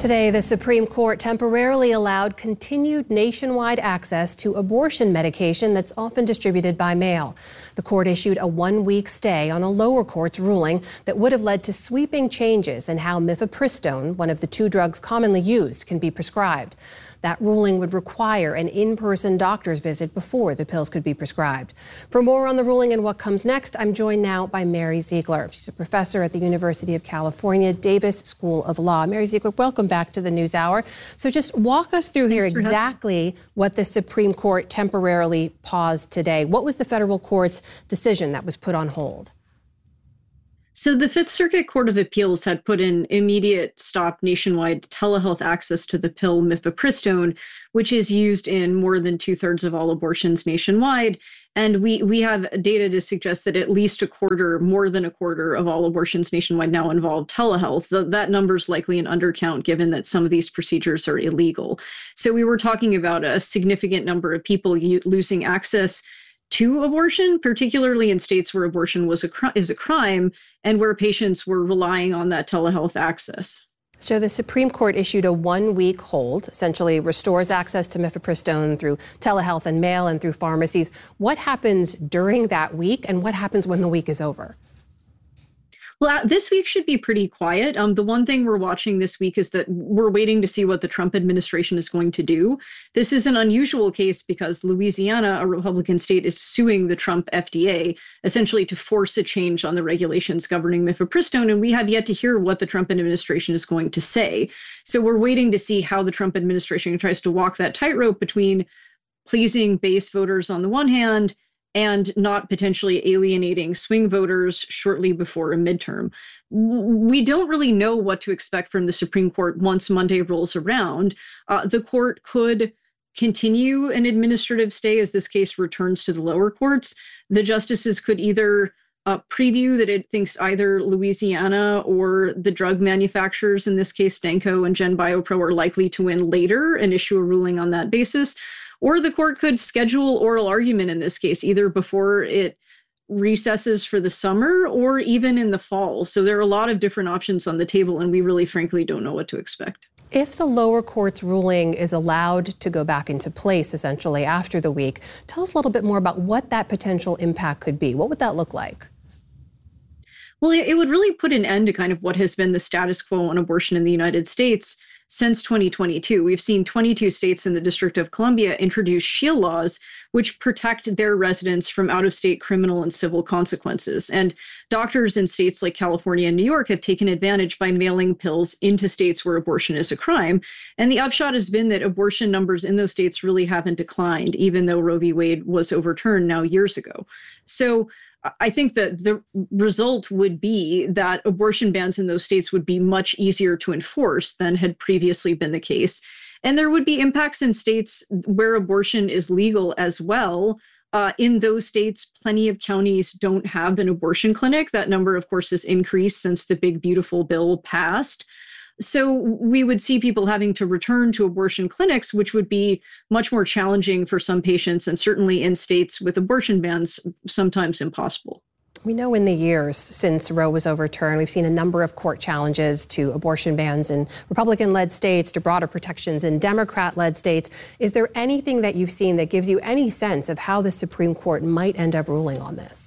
Today, the Supreme Court temporarily allowed continued nationwide access to abortion medication that's often distributed by mail. The court issued a one-week stay on a lower court's ruling that would have led to sweeping changes in how mifepristone, one of the two drugs commonly used, can be prescribed. That ruling would require an in-person doctor's visit before the pills could be prescribed. For more on the ruling and what comes next, I'm joined now by Mary Ziegler. She's a professor at the University of California, Davis School of Law. Mary Ziegler, welcome back to the NewsHour. So just walk us through here exactly what the Supreme Court temporarily paused today. What was the federal court's decision that was put on hold? So the Fifth Circuit Court of Appeals had put in immediate stop nationwide telehealth access to the pill mifepristone, which is used in more than 2/3 of all abortions nationwide. And we have data to suggest that at least a quarter, more than a quarter of all abortions nationwide now involve telehealth. That number is likely an undercount given that some of these procedures are illegal. So we were talking about a significant number of people losing access to abortion, particularly in states where abortion is a crime and where patients were relying on that telehealth access. So the Supreme Court issued a one-week hold, essentially restores access to mifepristone through telehealth and mail and through pharmacies. What happens during that week and what happens when the week is over? Well, this week should be pretty quiet. The one thing we're watching this week is that we're waiting to see what the Trump administration is going to do. This is an unusual case because Louisiana, a Republican state, is suing the Trump FDA, essentially to force a change on the regulations governing mifepristone, and we have yet to hear what the Trump administration is going to say. So we're waiting to see how the Trump administration tries to walk that tightrope between pleasing base voters on the one hand and not potentially alienating swing voters shortly before a midterm. We don't really know what to expect from the Supreme Court once Monday rolls around. The court could continue an administrative stay as this case returns to the lower courts. The justices could either preview that it thinks either Louisiana or the drug manufacturers, in this case Stanco and GenBioPro, are likely to win later and issue a ruling on that basis. Or the court could schedule oral argument in this case, either before it recesses for the summer or even in the fall. So there are a lot of different options on the table, and we really, frankly, don't know what to expect. If the lower court's ruling is allowed to go back into place, essentially, after the week, tell us a little bit more about what that potential impact could be. What would that look like? Well, it would really put an end to kind of what has been the status quo on abortion in the United States since 2022. We've seen 22 states in the District of Columbia introduce shield laws, which protect their residents from out-of-state criminal and civil consequences. And doctors in states like California and New York have taken advantage by mailing pills into states where abortion is a crime. And the upshot has been that abortion numbers in those states really haven't declined, even though Roe v. Wade was overturned now years ago. So I think that the result would be that abortion bans in those states would be much easier to enforce than had previously been the case. And there would be impacts in states where abortion is legal as well. In those states, plenty of counties don't have an abortion clinic. That number, of course, has increased since the Big Beautiful Bill passed. So we would see people having to return to abortion clinics, which would be much more challenging for some patients, and certainly in states with abortion bans, sometimes impossible. We know in the years since Roe was overturned, we've seen a number of court challenges to abortion bans in Republican-led states, to broader protections in Democrat-led states. Is there anything that you've seen that gives you any sense of how the Supreme Court might end up ruling on this?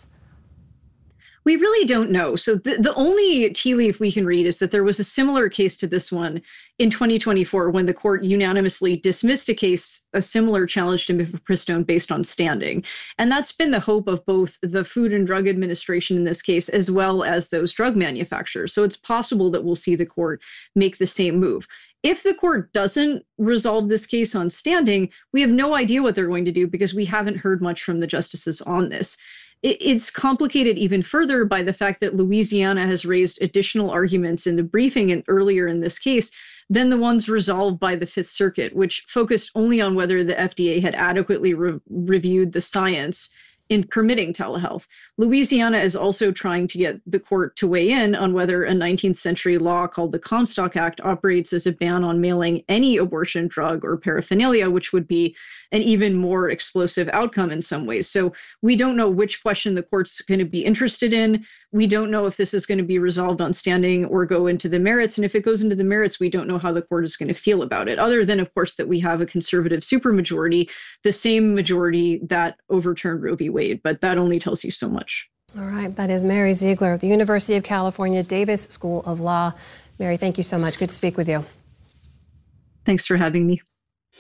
We really don't know. So the only tea leaf we can read is that there was a similar case to this one in 2024 when the court unanimously dismissed a similar challenge to mifepristone based on standing. And that's been the hope of both the Food and Drug Administration in this case, as well as those drug manufacturers. So it's possible that we'll see the court make the same move. If the court doesn't resolve this case on standing, we have no idea what they're going to do because we haven't heard much from the justices on this. It's complicated even further by the fact that Louisiana has raised additional arguments in the briefing and earlier in this case than the ones resolved by the Fifth Circuit, which focused only on whether the FDA had adequately reviewed the science in permitting telehealth. Louisiana is also trying to get the court to weigh in on whether a 19th century law called the Comstock Act operates as a ban on mailing any abortion drug or paraphernalia, which would be an even more explosive outcome in some ways. So we don't know which question the court's going to be interested in. We don't know if this is going to be resolved on standing or go into the merits. And if it goes into the merits, we don't know how the court is going to feel about it, other than, of course, that we have a conservative supermajority, the same majority that overturned Roe v. Wade. But that only tells you so much. All right. That is Mary Ziegler of the University of California, Davis School of Law. Mary, thank you so much. Good to speak with you. Thanks for having me.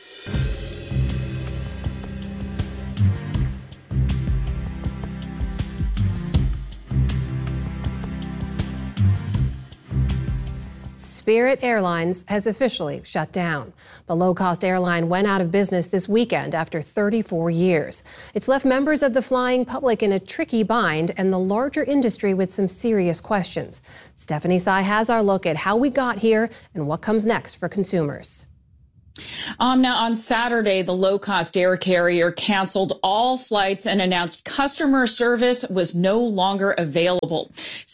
Spirit Airlines has officially shut down. The low-cost airline went out of business this weekend after 34 years. It's left members of the flying public in a tricky bind and the larger industry with some serious questions. Stephanie Sy has our look at how we got here and what comes next for consumers. Now, on Saturday, the low-cost air carrier canceled all flights and announced customer service was no longer available.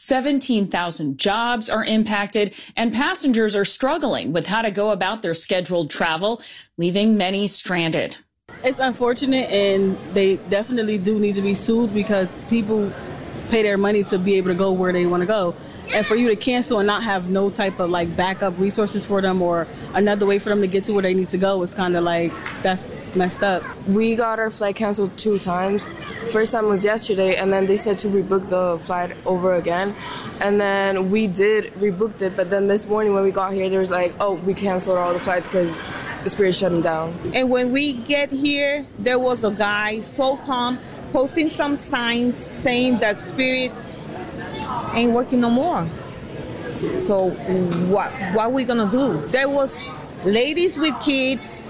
17,000 jobs are impacted, and passengers are struggling with how to go about their scheduled travel, leaving many stranded. It's unfortunate, and they definitely do need to be sued because people pay their money to be able to go where they want to go. And for you to cancel and not have no type of like backup resources for them or another way for them to get to where they need to go is kind of like, that's messed up. We got our flight canceled 2 times. First time was yesterday, and then they said to rebook the flight over again. And then we did rebooked it, but then this morning when we got here, there was like, oh, we canceled all the flights because the Spirit shut them down. And when we get here, there was a guy so calm posting some signs saying that Spirit ain't working no more. So what are we gonna do? There was ladies with kids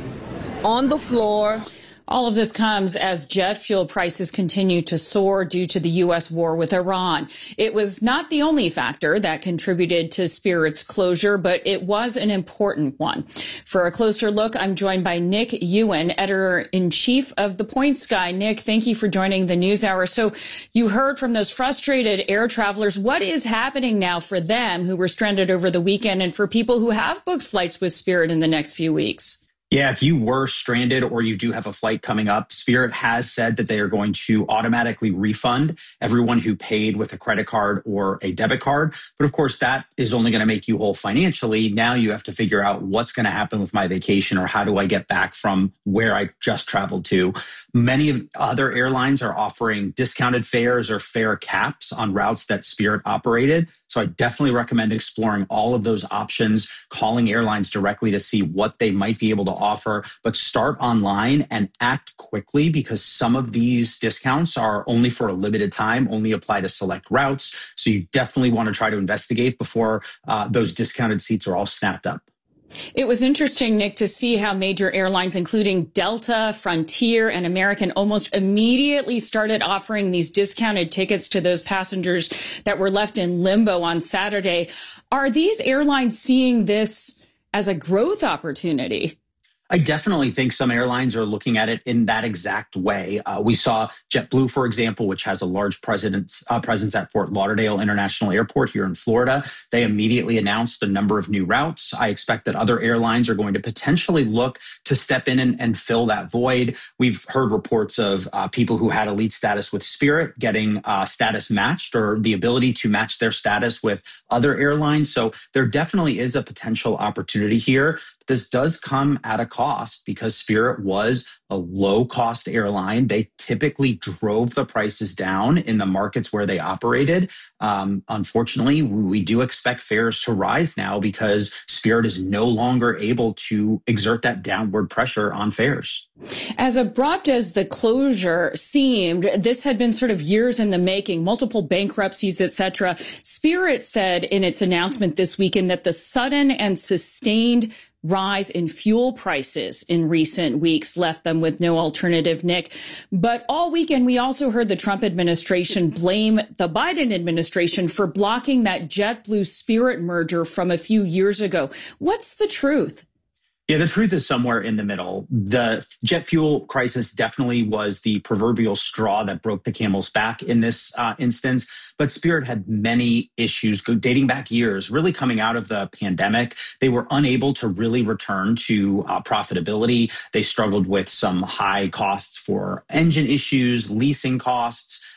on the floor. All of this comes as jet fuel prices continue to soar due to the U.S. war with Iran. It was not the only factor that contributed to Spirit's closure, but it was an important one. For a closer look, I'm joined by Nick Ewan, editor-in-chief of The Points Guy. Nick, thank you for joining the NewsHour. So you heard from those frustrated air travelers. What is happening now for them who were stranded over the weekend and for people who have booked flights with Spirit in the next few weeks? Yeah, if you were stranded or you do have a flight coming up, Spirit has said that they are going to automatically refund everyone who paid with a credit card or a debit card. But of course, that is only going to make you whole financially. Now you have to figure out what's going to happen with my vacation or how do I get back from where I just traveled to. Many of other airlines are offering discounted fares or fare caps on routes that Spirit operated. So I definitely recommend exploring all of those options, calling airlines directly to see what they might be able to offer, but start online and act quickly because some of these discounts are only for a limited time, only apply to select routes. So you definitely want to try to investigate before those discounted seats are all snapped up. It was interesting, Nick, to see how major airlines, including Delta, Frontier, and American, almost immediately started offering these discounted tickets to those passengers that were left in limbo on Saturday. Are these airlines seeing this as a growth opportunity? I definitely think some airlines are looking at it in that exact way. We saw JetBlue, for example, which has a large presence at Fort Lauderdale International Airport here in Florida. They immediately announced a number of new routes. I expect that other airlines are going to potentially look to step in and fill that void. We've heard reports of people who had elite status with Spirit getting status matched or the ability to match their status with other airlines. So there definitely is a potential opportunity here. This does come at a cost because Spirit was a low-cost airline. They typically drove the prices down in the markets where they operated. Unfortunately, we do expect fares to rise now because Spirit is no longer able to exert that downward pressure on fares. As abrupt as the closure seemed, this had been sort of years in the making, multiple bankruptcies, etc. Spirit said in its announcement this weekend that the sudden and sustained rise in fuel prices in recent weeks left them with no alternative, Nick. But all weekend, we also heard the Trump administration blame the Biden administration for blocking that JetBlue Spirit merger from a few years ago. What's the truth? Yeah, the truth is somewhere in the middle. The jet fuel crisis definitely was the proverbial straw that broke the camel's back in this instance. But Spirit had many issues dating back years, really coming out of the pandemic. They were unable to really return to profitability. They struggled with some high costs for engine issues, leasing costs.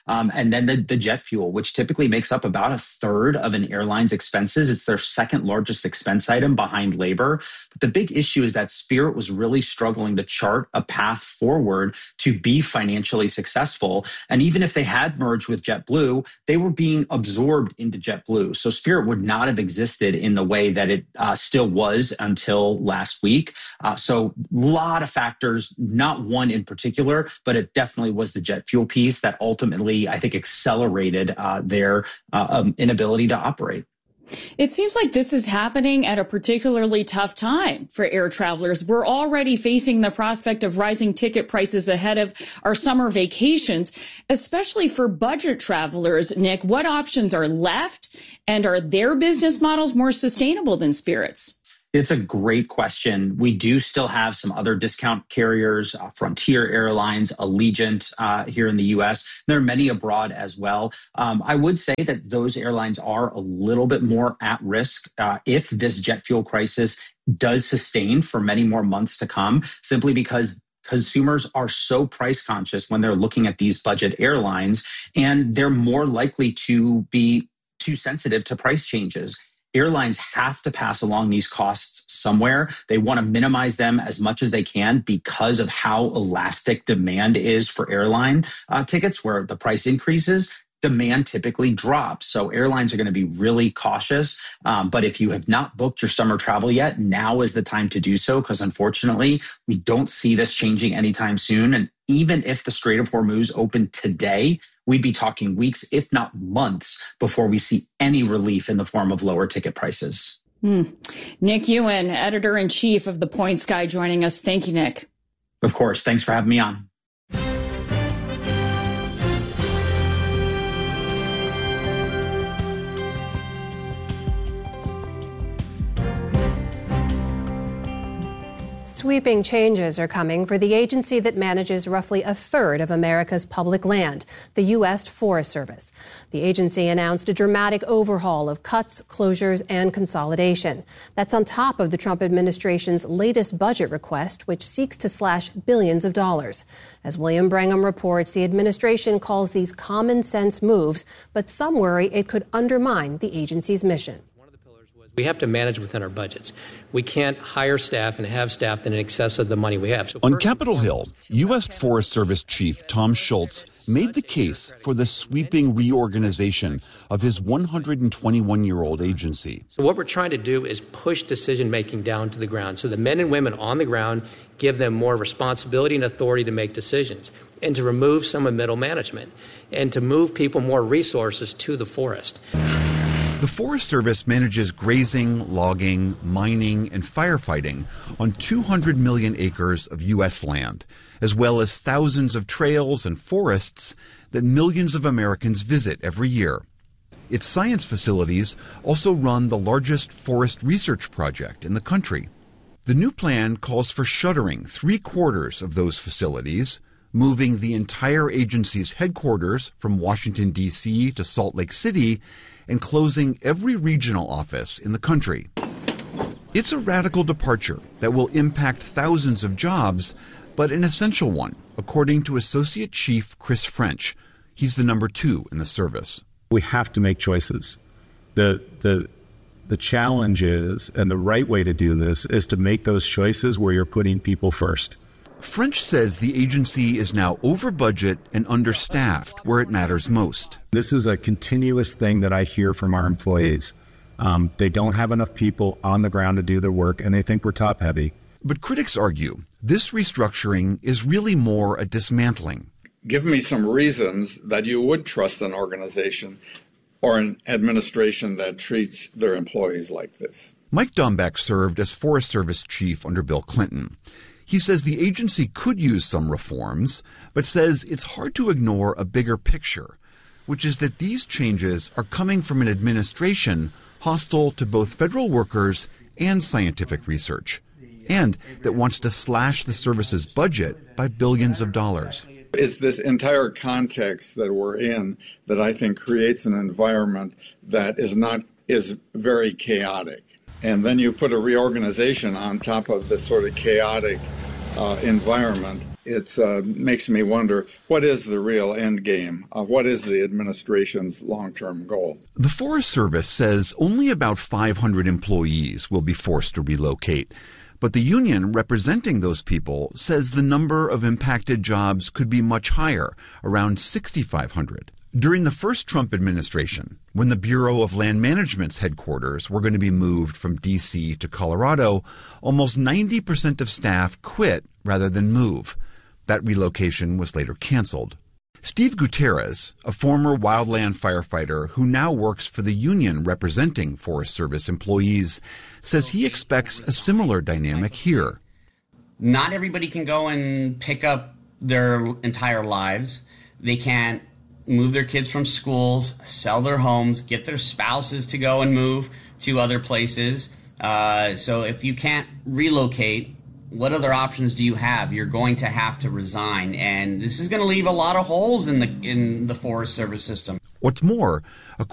And then the jet fuel, which typically makes up about a third of an airline's expenses. It's their second largest expense item behind labor. But the big issue is that Spirit was really struggling to chart a path forward to be financially successful. And even if they had merged with JetBlue, they were being absorbed into JetBlue. So Spirit would not have existed in the way that it still was until last week. So a lot of factors, not one in particular, but it definitely was the jet fuel piece that ultimately, I think, accelerated their inability to operate. It seems like this is happening at a particularly tough time for air travelers. We're already facing the prospect of rising ticket prices ahead of our summer vacations, especially for budget travelers. Nick, what options are left, and are their business models more sustainable than Spirit's? It's a great question. We do still have some other discount carriers, Frontier Airlines, Allegiant here in the U.S. There are many abroad as well. I would say that those airlines are a little bit more at risk if this jet fuel crisis does sustain for many more months to come, simply because consumers are so price conscious when they're looking at these budget airlines, and they're more likely to be too sensitive to price changes. Airlines have to pass along these costs somewhere. They want to minimize them as much as they can because of how elastic demand is for airline tickets, where the price increases, demand typically drops. So airlines are going to be really cautious. But if you have not booked your summer travel yet, now is the time to do so, because unfortunately, we don't see this changing anytime soon. And even if the Strait of Hormuz opened today, we'd be talking weeks, if not months, before we see any relief in the form of lower ticket prices. Nick Ewan, editor-in-chief of The Points Guy, joining us. Thank you, Nick. Of course. Thanks for having me on. Sweeping changes are coming for the agency that manages roughly a third of America's public land, the U.S. Forest Service. The agency announced a dramatic overhaul of cuts, closures, and consolidation. That's on top of the Trump administration's latest budget request, which seeks to slash billions of dollars. As William Brangham reports, the administration calls these common sense moves, but some worry it could undermine the agency's mission. We have to manage within our budgets. We can't hire staff and have staff that in excess of the money we have. On Capitol Hill, U.S. Forest Service Chief Tom Schultz made the case for the sweeping reorganization of his 121-year-old agency. So what we're trying to do is push decision-making down to the ground so the men and women on the ground give them more responsibility and authority to make decisions, and to remove some of middle management, and to move people more resources to the forest. The Forest Service manages grazing, logging, mining, and firefighting on 200 million acres of U.S. land, as well as thousands of trails and forests that millions of Americans visit every year. Its science facilities also run the largest forest research project in the country. The new plan calls for shuttering 3/4 of those facilities, moving the entire agency's headquarters from Washington, D.C. to Salt Lake City, and closing every regional office in the country. It's a radical departure that will impact thousands of jobs, but an essential one, according to Associate Chief Chris French. He's the number 2 in the service. We have to make choices. The challenge is, and the right way to do this, is to make those choices where you're putting people first. French says the agency is now over budget and understaffed where it matters most. This is a continuous thing that I hear from our employees. They don't have enough people on the ground to do their work, and they think we're top heavy. But critics argue this restructuring is really more a dismantling. Give me some reasons that you would trust an organization or an administration that treats their employees like this. Mike Dombeck served as Forest Service chief under Bill Clinton. He says the agency could use some reforms, but says it's hard to ignore a bigger picture, which is that these changes are coming from an administration hostile to both federal workers and scientific research, and that wants to slash the service's budget by billions of dollars. It's this entire context that we're in that I think creates an environment that is very chaotic. And then you put a reorganization on top of this sort of chaotic environment, it makes me wonder, what is the real end game? What is the administration's long-term goal? The Forest Service says only about 500 employees will be forced to relocate. But the union representing those people says the number of impacted jobs could be much higher, around 6,500. During the first Trump administration, when the Bureau of Land Management's headquarters were going to be moved from D.C. to Colorado, almost 90% of staff quit rather than move. That relocation was later canceled. Steve Gutierrez, a former wildland firefighter who now works for the union representing Forest Service employees, says he expects a similar dynamic here. Not everybody can go and pick up their entire lives. They can't move their kids from schools, sell their homes, get their spouses to go and move to other places. So if you can't relocate, what other options do you have? You're going to have to resign, and this is going to leave a lot of holes in the Forest Service system. What's more,